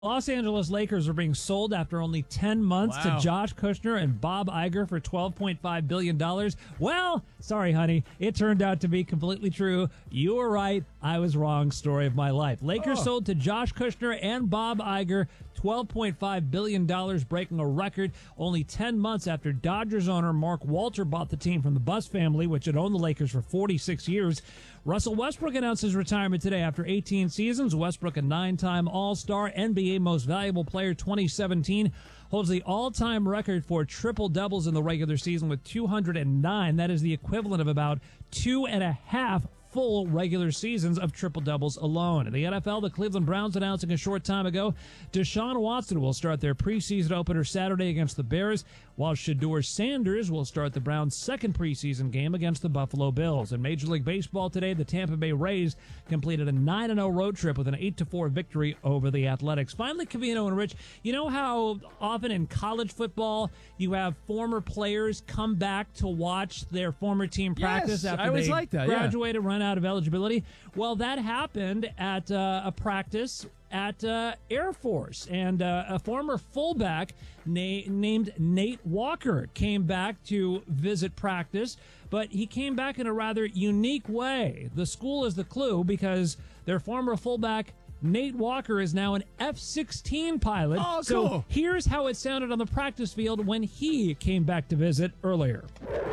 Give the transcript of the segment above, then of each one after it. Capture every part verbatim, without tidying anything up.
Los Angeles Lakers are being sold after only ten months Wow. to Josh Kushner and Bob Iger for twelve point five billion dollars. Well, sorry, honey. It turned out to be completely true. You were right. I was wrong. Story of my life. Lakers Oh. sold to Josh Kushner and Bob Iger twelve point five billion dollars, breaking a record only ten months after Dodgers owner Mark Walter bought the team from the Buss family, which had owned the Lakers for forty-six years. Russell Westbrook announced his retirement today after eighteen seasons. Westbrook, a nine-time All-Star, N B A Most Valuable Player twenty seventeen, holds the all-time record for triple-doubles in the regular season with two hundred nine. That is the equivalent of about two and a half full regular seasons of triple-doubles alone. In the N F L, the Cleveland Browns announcing a short time ago Deshaun Watson will start their preseason opener Saturday against the Bears, while Shedeur Sanders will start the Browns' second preseason game against the Buffalo Bills. In Major League Baseball today, the Tampa Bay Rays completed a nine and oh road trip with an eight to four victory over the Athletics. Finally, Covino and Rich, you know how often in college football you have former players come back to watch their former team practice Yes, after I always they like that, yeah. graduated, run out of eligibility? Well, that happened at uh, a practice at uh, Air Force, and uh, a former fullback na- named Nate Walker came back to visit practice, but he came back in a rather unique way. The school is the clue, because their former fullback Nate Walker is now an F sixteen pilot. Oh, so cool. here's how it sounded on the practice field when he came back to visit earlier.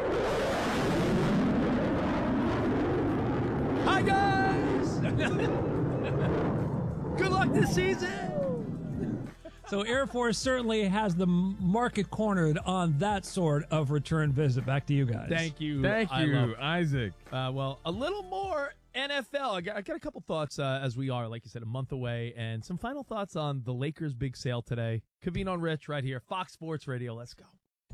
Hi, guys! Good luck this season! So Air Force certainly has the market cornered on that sort of return visit. Back to you guys. Thank you. Thank I you, love- Isaac. Uh, well, a little more N F L. I got, I got a couple thoughts uh, as we are, like you said, a month away, and some final thoughts on the Lakers' big sale today. Covino and Rich right here, Fox Sports Radio. Let's go.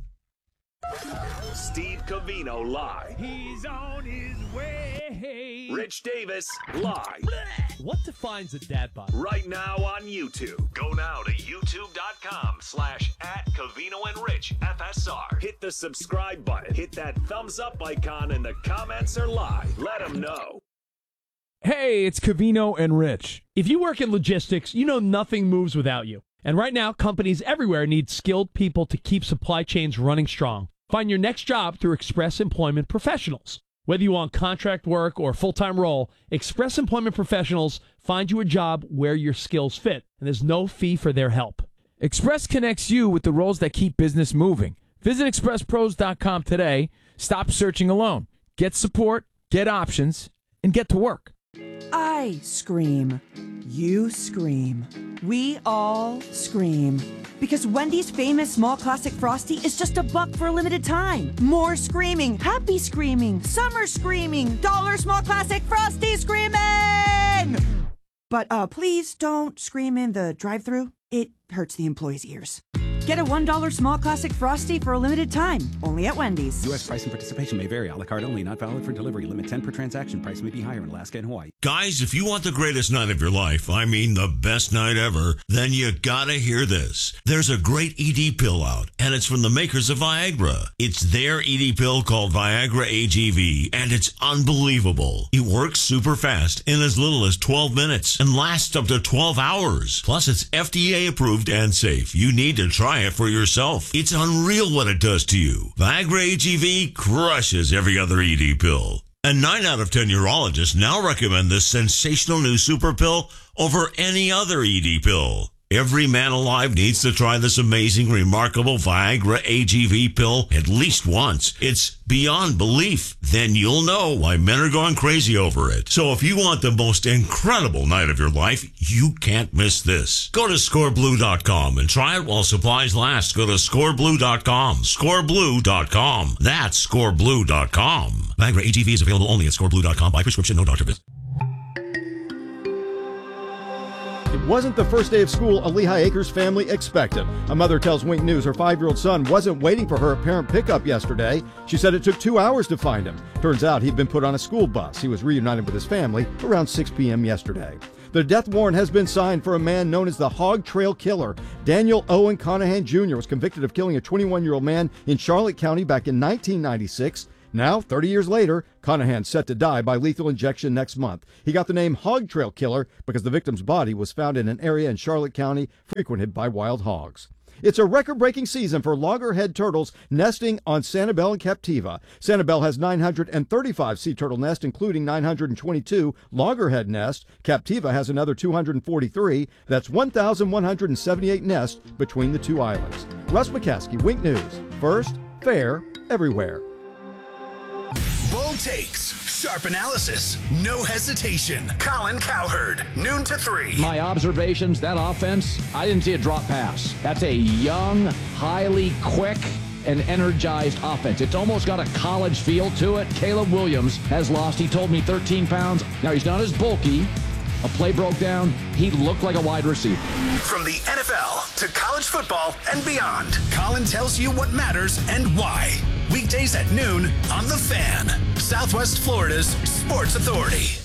Steve Covino live. He's on his way. Rich Davis live. What defines a dad bod? Right now on YouTube. Go now to youtube.com slash at Covino and Rich F S R. Hit the subscribe button. Hit that thumbs up icon, and the comments are live. Let them know. Hey, it's Covino and Rich. If you work in logistics, you know nothing moves without you. And right now, companies everywhere need skilled people to keep supply chains running strong. Find your next job through Express Employment Professionals. Whether you want contract work or a full-time role, Express Employment Professionals find you a job where your skills fit, and there's no fee for their help. Express connects you with the roles that keep business moving. Visit express pros dot com today. Stop searching alone. Get support, get options, and get to work. I scream. You scream. We all scream. Because Wendy's famous small classic Frosty is just a buck for a limited time. More screaming, happy screaming, summer screaming, dollar small classic Frosty screaming! But uh, please don't scream in the drive-thru. It hurts the employees' ears. Get a one dollar small classic Frosty for a limited time, only at Wendy's. U S price and participation may vary. A la carte only, not valid for delivery. Limit ten per transaction. Price may be higher in Alaska and Hawaii. Guys, if you want the greatest night of your life, I mean the best night ever, then you gotta hear this. There's a great E D pill out, and it's from the makers of Viagra. It's their E D pill called Viagra A G V, and it's unbelievable. It works super fast in as little as twelve minutes and lasts up to twelve hours. Plus, it's F D A approved and safe. You need to try it for yourself. It's unreal what it does to you. Viagra A G V crushes every other E D pill. And nine out of ten urologists now recommend this sensational new super pill over any other E D pill. Every man alive needs to try this amazing, remarkable Viagra A G V pill at least once. It's beyond belief. Then you'll know why men are going crazy over it. So if you want the most incredible night of your life, you can't miss this. Go to score blue dot com and try it while supplies last. Go to score blue dot com. score blue dot com. That's score blue dot com. Viagra A G V is available only at score blue dot com by prescription, no doctor visit. It wasn't the first day of school a Lehigh Acres family expected. A mother tells Wink News her five-year-old son wasn't waiting for her at parent pickup yesterday. She said it took two hours to find him. Turns out he'd been put on a school bus. He was reunited with his family around six p.m. yesterday. The death warrant has been signed for a man known as the Hog Trail Killer. Daniel Owen Conahan Junior was convicted of killing a twenty-one-year-old man in Charlotte County back in nineteen ninety-six. Now, thirty years later, Conahan's set to die by lethal injection next month. He got the name Hog Trail Killer because the victim's body was found in an area in Charlotte County frequented by wild hogs. It's a record-breaking season for loggerhead turtles nesting on Sanibel and Captiva. Sanibel has nine hundred thirty-five sea turtle nests, including nine hundred twenty-two loggerhead nests. Captiva has another two hundred forty-three. That's one thousand one hundred seventy-eight nests between the two islands. Russ McCaskey, Wink News. First, fair, everywhere. Bold takes, sharp analysis, no hesitation. Colin Cowherd, noon to three. My observations, that offense, I didn't see a drop pass. That's a young, highly quick, and energized offense. It's almost got a college feel to it. Caleb Williams has lost, he told me, thirteen pounds. Now, he's not as bulky. A play broke down. He looked like a wide receiver. From the N F L to college football and beyond, Colin tells you what matters and why. Weekdays at noon on The Fan, Southwest Florida's Sports Authority.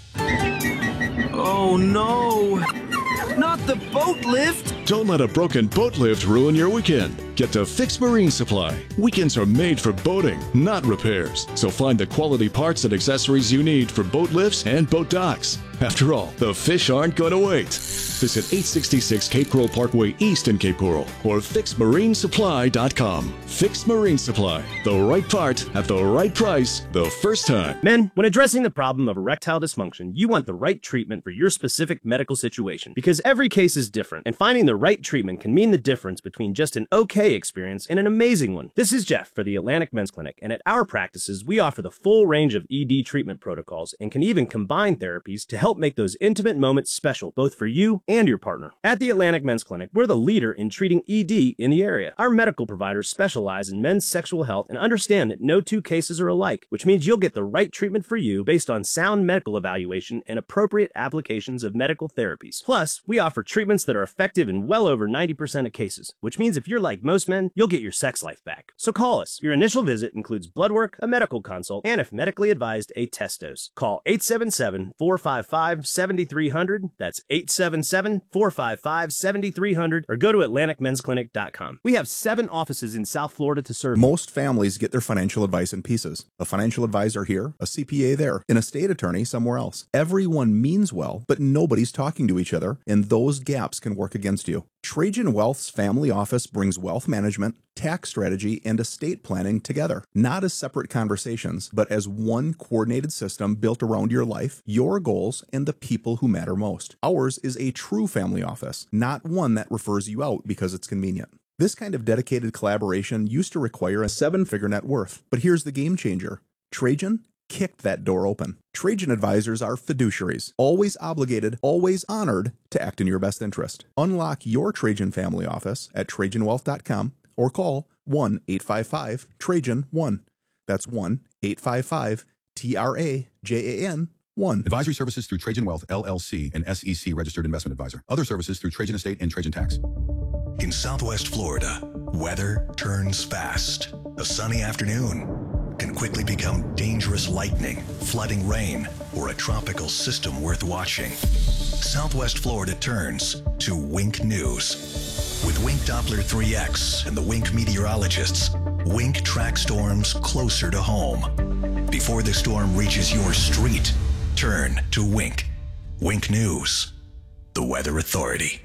Oh, no. Not the boat lift. Don't let a broken boat lift ruin your weekend. Get to Fix Marine Supply. Weekends are made for boating, not repairs. So find the quality parts and accessories you need for boat lifts and boat docks. After all, the fish aren't going to wait. Visit eight sixty-six Cape Coral Parkway East in Cape Coral or fix marine supply dot com. Fix Marine Supply. The right part at the right price the first time. Men, when addressing the problem of erectile dysfunction, you want the right treatment for your specific medical situation because every case is different, and finding the right treatment can mean the difference between just an okay experience and an amazing one. This is Jeff for the Atlantic Men's Clinic, and at our practices, we offer the full range of E D treatment protocols and can even combine therapies to help make those intimate moments special, both for you and your partner. At the Atlantic Men's Clinic, we're the leader in treating E D in the area. Our medical providers specialize in men's sexual health and understand that no two cases are alike, which means you'll get the right treatment for you based on sound medical evaluation and appropriate applications of medical therapies. Plus, we offer treatments that are effective in well over ninety percent of cases, which means if you're like most men, you'll get your sex life back. So call us. Your initial visit includes blood work, a medical consult, and if medically advised, a test dose. Call eight seven seven, four five five, seven three zero zero. That's eight seven seven, four five five, seven three zero zero or go to atlantic men's clinic dot com. We have seven offices in South Florida to serve. Most families get their financial advice in pieces. A financial advisor here, a C P A there, an estate attorney somewhere else. Everyone means well, but nobody's talking to each other, and those gaps can work against you. Trajan Wealth's family office brings wealth management, tax strategy, and estate planning together, not as separate conversations, but as one coordinated system built around your life, your goals, and the people who matter most. Ours is a true family office, not one that refers you out because it's convenient. This kind of dedicated collaboration used to require a seven-figure net worth, but here's the game changer. Trajan kicked that door open. Trajan advisors are fiduciaries, always obligated, always honored to act in your best interest. Unlock your Trajan family office at trajan wealth dot com or call one eight five five Trajan one. That's one eight five five T R A J A N one. Advisory services through Trajan Wealth, L L C, an S E C registered investment advisor. Other services through Trajan Estate and Trajan Tax. In Southwest Florida, weather turns fast. A sunny afternoon can quickly become dangerous lightning, flooding rain, or a tropical system worth watching. Southwest Florida turns to Wink News. With Wink Doppler three X and the Wink meteorologists, Wink tracks storms closer to home. Before the storm reaches your street, turn to Wink. Wink News, the Weather Authority.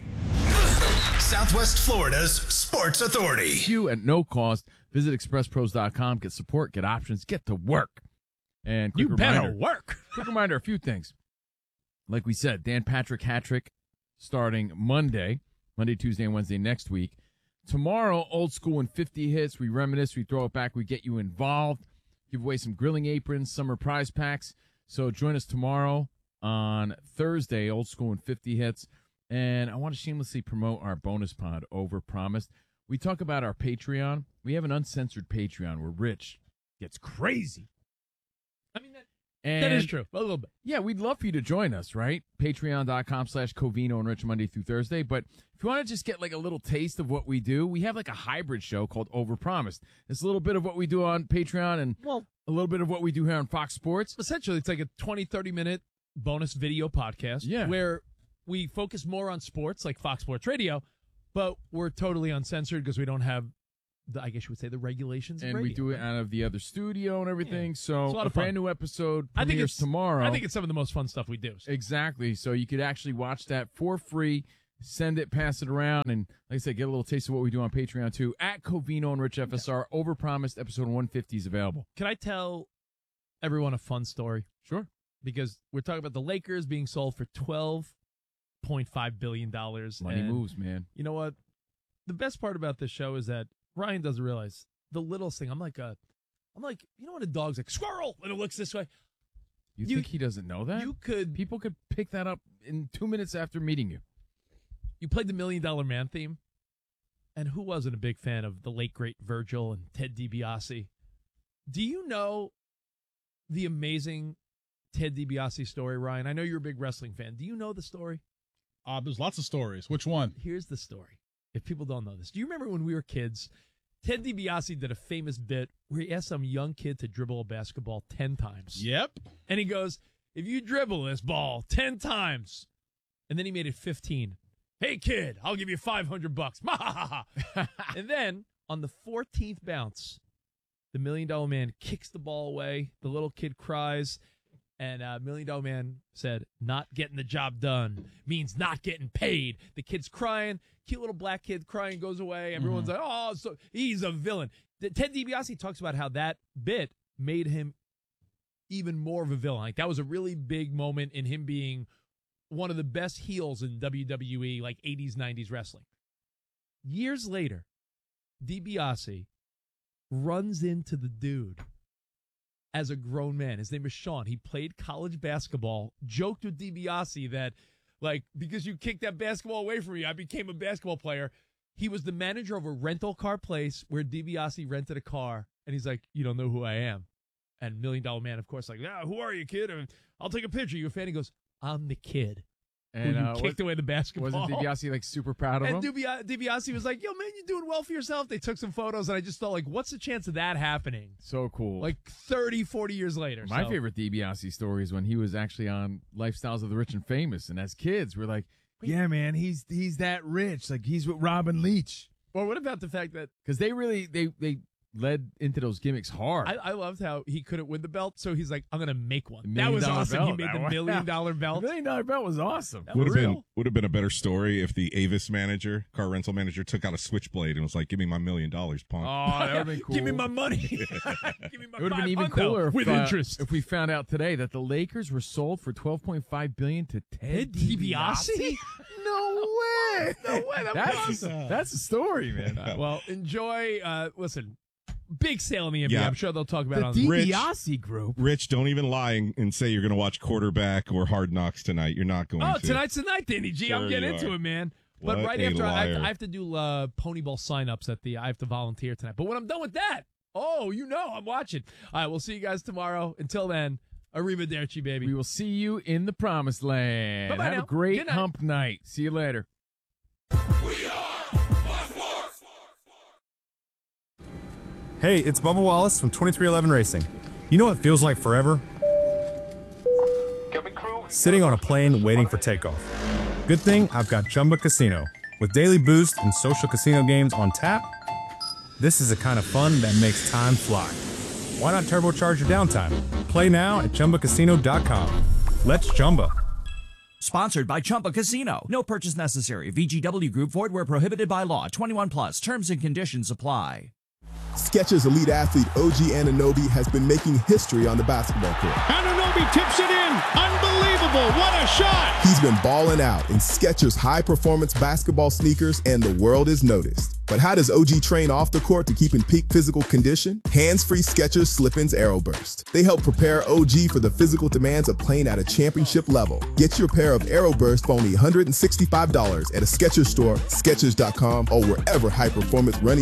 Southwest Florida's Sports Authority. You at no cost. Visit express pros dot com. Get support, get options, get to work. And quick You reminder, better work. Quick reminder, a few things. Like we said, Dan Patrick hat-trick starting Monday, Monday, Tuesday, and Wednesday next week. Tomorrow, old school and fifty hits. We reminisce, we throw it back, we get you involved, give away some grilling aprons, summer prize packs. So join us tomorrow on Thursday, old school and fifty hits. And I want to shamelessly promote our bonus pod, Overpromised. We talk about our Patreon. We have an uncensored Patreon where Rich gets crazy. I mean, that, And, that is true. A little bit. Yeah, we'd love for you to join us, right? Patreon.com slash Covino and Rich Monday through Thursday. But if you want to just get like a little taste of what we do, we have like a hybrid show called Overpromised. It's a little bit of what we do on Patreon and well, a little bit of what we do here on Fox Sports. Essentially, it's like a twenty, thirty minute bonus video podcast yeah. where we focus more on sports like Fox Sports Radio, but we're totally uncensored because we don't have the, I guess you would say, the regulations. And of we radio, do it right? out of the other studio and everything. It's a So lot a of fun. brand new episode I think premieres it's tomorrow. I think it's some of the most fun stuff we do. So. Exactly. So you could actually watch that for free. Send it, pass it around, and like I said, get a little taste of what we do on Patreon too. At Covino and Rich F S R, Overpromised episode one fifty is available. Can I tell everyone a fun story? Sure. Because we're talking about the Lakers being sold for twelve point five billion dollars. Money and moves, man. You know what? The best part about this show is that Ryan doesn't realize the littlest thing. I'm like a, I'm like, you know when a dog's like, squirrel, and it looks this way? You, You- think he doesn't know that? You could, People could pick that up in two minutes after meeting you. you played the Million Dollar Man theme, and who wasn't a big fan of the late, great Virgil and Ted DiBiase? Do you know the amazing Ted DiBiase story, Ryan? I know you're a big wrestling fan. Do you know the story? Uh, there's lots of stories. Which one? Here's the story. If people don't know this, do you remember when we were kids, Ted DiBiase did a famous bit where he asked some young kid to dribble a basketball ten times. Yep. And he goes, if you dribble this ball ten times, and then he made it fifteen. Hey, kid, I'll give you five hundred bucks. And then on the fourteenth bounce, the Million Dollar Man kicks the ball away. The little kid cries. And uh, Million Dollar Man said, not getting the job done means not getting paid. The kid's crying. Cute little black kid crying goes away. Everyone's like, oh, so he's a villain. The, Ted DiBiase talks about how that bit made him even more of a villain. Like, that was a really big moment in him being one of the best heels in W W E, like eighties, nineties wrestling. Years later, DiBiase runs into the dude as a grown man. His name is Sean. He played college basketball, joked with DiBiase that, like, because you kicked that basketball away from me, I became a basketball player. He was the manager of a rental car place where DiBiase rented a car, and he's like, you don't know who I am. And Million Dollar Man, of course, like, yeah, who are you, kid? And I'll take a picture. You a fan? He goes, I'm the kid And who you uh, kicked was, away the basketball. Wasn't DiBiase like super proud of And him? Dibi- DiBiase was like, yo, man, you're doing well for yourself. They took some photos, and I just thought, like, what's the chance of that happening? So cool. Like thirty, forty years later. My so. favorite DiBiase story is when he was actually on Lifestyles of the Rich and Famous, and as kids, we're like, yeah, man, he's he's that rich. Like, he's with Robin Leach. Or what about the fact that Because they really, they, they led into those gimmicks hard. I, I loved how he couldn't win the belt, so he's like, I'm going to make one. Million That was dollar awesome. belt. He made the That was- million dollar belt. The million dollar belt was awesome. That Would was have been real. would have been a better story if the Avis manager, car rental manager, took out a switchblade and was like, "Give me my million dollars, punk." Oh, that would have been cool. Give me my money. Give me my It would have been five even hundo cooler if, with uh, interest. if we found out today that the Lakers were sold for twelve point five billion dollars to Ted DiBiase. No way. No way. That That's was a, awesome. that's a story, man. Well, enjoy. Uh, listen, big sale in the N B A. Yeah. I'm sure they'll talk about The it on Rich- DiBiase group. Rich, don't even lie and, and say you're going to watch Quarterback or Hard Knocks tonight. You're not going Oh, to. tonight's the night, Danny G. Sure I'm getting you into are. it, man. But What right a after, I have, to, liar. I have to do uh, Ponyball signups at the. I have to volunteer tonight. But when I'm done with that, oh, you know, I'm watching. All right, we'll see you guys tomorrow. Until then, arrivederci, baby. We will see you in the promised land. Bye-bye Have now. a great Good night. hump night. See you later. Hey, it's Bubba Wallace from twenty-three eleven Racing. You know what feels like forever? Sitting on a plane waiting for takeoff. Good thing I've got Chumba Casino. With daily boost and social casino games on tap, this is the kind of fun that makes time fly. Why not turbocharge your downtime? Play now at Chumba Casino dot com. Let's Chumba. Sponsored by Chumba Casino. No purchase necessary. V G W Group. Void where prohibited by law. twenty-one plus. Terms and conditions apply. Skechers elite athlete O G Anunoby has been making history on the basketball court. Anunoby tips it in. Unbelievable. What a shot. He's been balling out in Skechers high-performance basketball sneakers, and the world is noticed. But how does O G train off the court to keep in peak physical condition? Hands-free Skechers Slip-ins Aeroburst. They help prepare O G for the physical demands of playing at a championship level. Get your pair of Aeroburst for only one hundred sixty-five dollars at a Skechers store, Skechers dot com, or wherever high-performance running